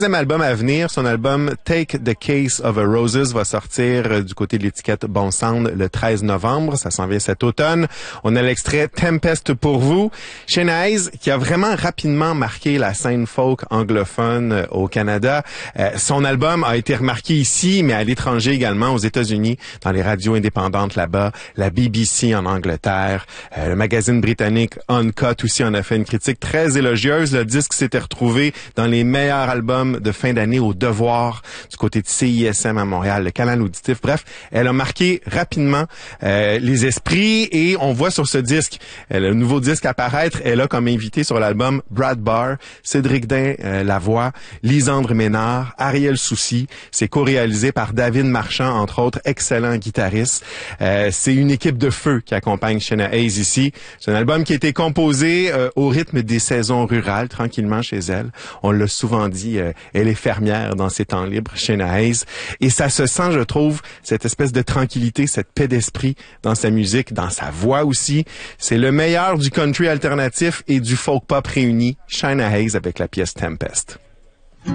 Deuxième album à venir, son album Take the Case of a Roses va sortir du côté de l'étiquette Bon Sound le 13 novembre. Ça s'en vient cet automne. On a l'extrait Tempest pour vous. Shayna Hayes, qui a vraiment rapidement marqué la scène folk anglophone au Canada. Son album a été remarqué ici, mais à l'étranger également, aux États-Unis, dans les radios indépendantes là-bas, la BBC en Angleterre, le magazine britannique Uncut aussi en a fait une critique très élogieuse. Le disque s'était retrouvé dans les meilleurs albums de fin d'année au Devoir du côté de CISM à Montréal, le canal auditif. Bref, elle a marqué rapidement les esprits et on voit sur ce disque, le nouveau disque apparaître, elle a comme invité sur l'album Brad Barr, Cédric Dain la voix, Lisandre Ménard, Ariel Soucy. C'est co-réalisé par David Marchand, entre autres, excellent guitariste. C'est une équipe de feu qui accompagne Shayna Hayes ici. C'est un album qui a été composé au rythme des saisons rurales, tranquillement chez elle. On l'a souvent dit, elle est fermière dans ses temps libres, Shayna Hayes. Et ça se sent, je trouve, cette espèce de tranquillité, cette paix d'esprit dans sa musique, dans sa voix aussi. C'est le meilleur du country alternatif et du folk pop réuni. Shayna Hayes avec la pièce Tempest.